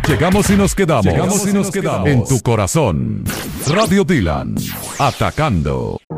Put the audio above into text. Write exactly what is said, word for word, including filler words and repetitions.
Llegamos y nos quedamos. Llegamos y nos quedamos en tu corazón. Radio Dylan, atacando.